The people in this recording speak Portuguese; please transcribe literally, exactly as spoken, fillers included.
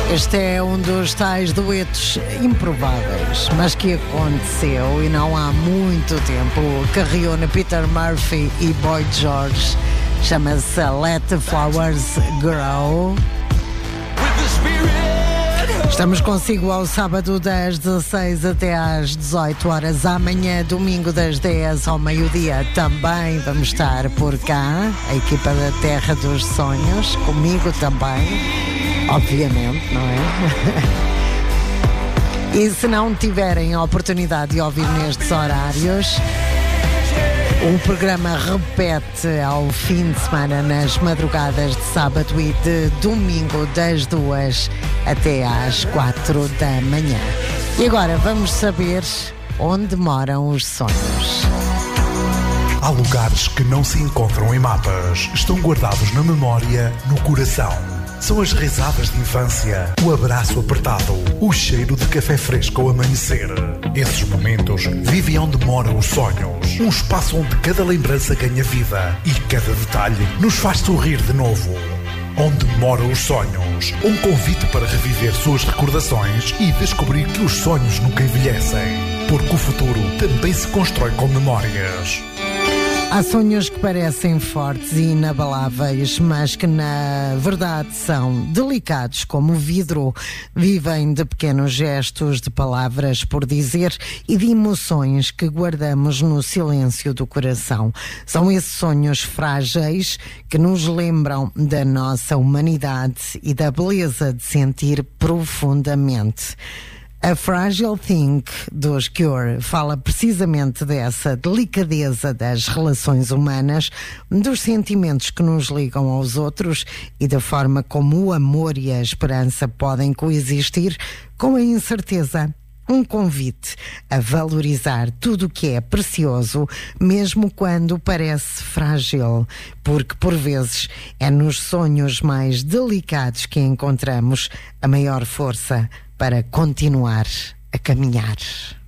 Este é um dos tais duetos improváveis, mas que aconteceu e não há muito tempo, que reúne Peter Murphy e Boy George. Chama-se Let the Flowers Grow. Estamos consigo ao sábado das dezasseis até às dezoito horas. Amanhã, domingo, das dez ao meio-dia, também vamos estar por cá. A equipa da Terra dos Sonhos, comigo também. Obviamente, não é? E se não tiverem a oportunidade de ouvir nestes horários, o programa repete ao fim de semana, nas madrugadas de sábado e de domingo, das duas até às quatro da manhã. E agora vamos saber onde moram os sonhos. Há lugares que não se encontram em mapas, estão guardados na memória, no coração. São as risadas de infância, o abraço apertado, o cheiro de café fresco ao amanhecer. Esses momentos vivem onde moram os sonhos. Um espaço onde cada lembrança ganha vida e cada detalhe nos faz sorrir de novo. Onde moram os sonhos. Um convite para reviver suas recordações e descobrir que os sonhos nunca envelhecem. Porque o futuro também se constrói com memórias. Há sonhos que parecem fortes e inabaláveis, mas que na verdade são delicados como o vidro. Vivem de pequenos gestos, de palavras por dizer e de emoções que guardamos no silêncio do coração. São esses sonhos frágeis que nos lembram da nossa humanidade e da beleza de sentir profundamente. A Fragile Thing dos Cure fala precisamente dessa delicadeza das relações humanas, dos sentimentos que nos ligam aos outros e da forma como o amor e a esperança podem coexistir com a incerteza. Um convite a valorizar tudo o que é precioso, mesmo quando parece frágil, porque por vezes é nos sonhos mais delicados que encontramos a maior força para continuar a caminhar.